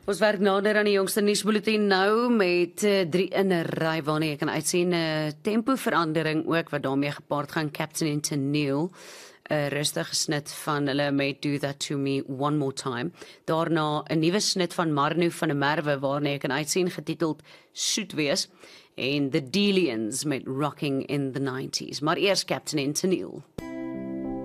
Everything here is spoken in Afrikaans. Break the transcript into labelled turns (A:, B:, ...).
A: Ons werk nader aan die jongste nuusbulletin nou met 3 in 'n ry waarna jy kan uitsien 'n tempoverandering ook wat daarmee gepaard gaan. Captain en Tennille, 'n rustige snit van hulle met Do That To Me One More Time. Daarna 'n nuwe snit van Marno van der Merwe waarna jy kan uitsien getiteld Soet Wees en The Delians met Rocking in the 90s. Maar eers Captain en Tennille.